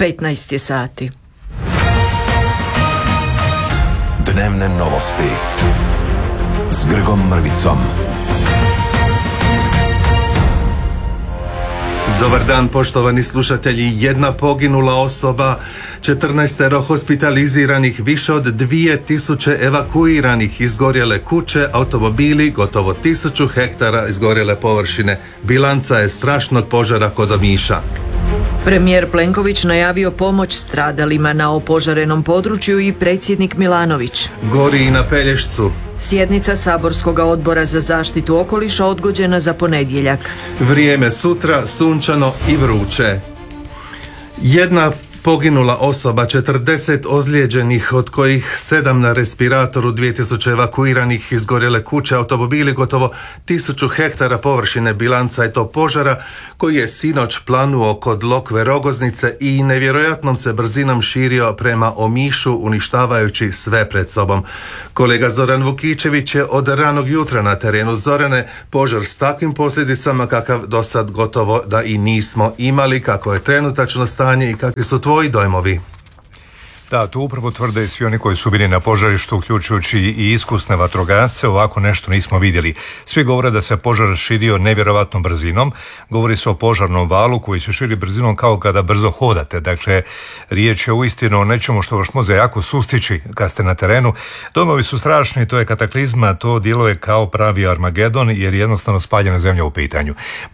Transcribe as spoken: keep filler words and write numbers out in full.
petnaest je sati. Dnevne novosti s Grgom Mrvicom. Dobar dan, poštovani slušatelji. Jedna poginula osoba, četrnaestero hospitaliziranih, više od dvije tisuće evakuiranih, izgorjele kuće, automobili, gotovo tisuću hektara izgorjele površine. Bilanca je strašnog požara kod Omiša. Premijer Plenković najavio pomoć stradalima na opožarenom području i predsjednik Milanović. Gori i na Pelješcu. Sjednica Saborskog odbora za zaštitu okoliša odgođena za ponedjeljak. Vrijeme sutra, sunčano i vruće. Jedna poginula osoba, četrdeset ozlijeđenih, od kojih sedam na respiratoru, dvije tisuće evakuiranih, izgorjele kuće, automobili, gotovo tisuću hektara površine. Bilanca je to požara koji je sinoć planuo kod Lokve Rogoznice i nevjerojatnom se brzinom širio prema Omišu, uništavajući sve pred sobom. Kolega Zoran Vukičević je od ranog jutra na terenu. Zorane, požar s takvim posljedicama kakav do sad gotovo da i nismo imali. Kako je trenutačno stanje i kakvi su tvoji dojmovi? Da, to upravo tvrde svi oni koji su bili na požarištu, uključujući i iskusne vatrogasce. Ovako nešto nismo vidjeli. Svi govore da se požar širio nevjerovatnom brzinom. Govori se o požarnom valu koji se širi brzinom kao kada brzo hodate. Dakle, riječ je uistinu o nečemu što vas može jako sustići kad ste na terenu. Dojmovi su strašni, to je kataklizma, to djeluje kao pravi Armagedon jer je jednostavno spaljena zemlja u pitanju.